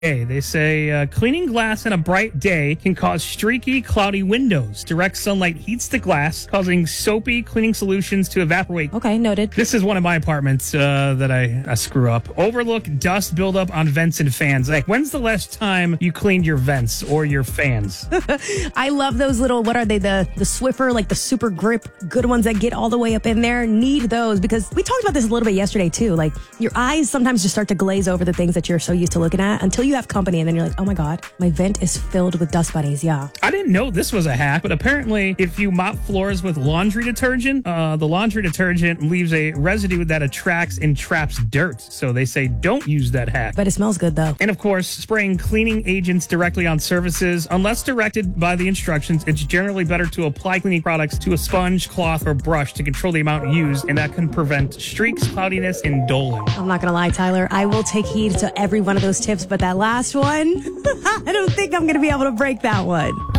Hey, they say cleaning glass on a bright day can cause streaky, cloudy windows. Direct sunlight heats the glass, causing soapy cleaning solutions to evaporate. Okay, noted. This is one of my apartments that I screw up. Overlook dust buildup on vents and fans. Like, when's the last time you cleaned your vents or your fans? I love those little, what are they, the Swiffer, like the super grip, good ones that get all the way up in there. Need those, because we talked about this a little bit yesterday too. Like, your eyes sometimes just start to glaze over the things that you're so used to looking at until you have company, and then you're like, oh my God, my vent is filled with dust bunnies. Yeah. I didn't know this was a hack, but apparently if you mop floors with laundry detergent, the laundry detergent leaves a residue that attracts and traps dirt. So they say don't use that hack. But it smells good though. And of course, spraying cleaning agents directly on surfaces, unless directed by the instructions, it's generally better to apply cleaning products to a sponge, cloth, or brush to control the amount used, and that can prevent streaks, cloudiness, and doling. I'm not gonna lie, Tyler, I will take heed to every one of those tips, but that last one, I don't think I'm gonna be able to break that one.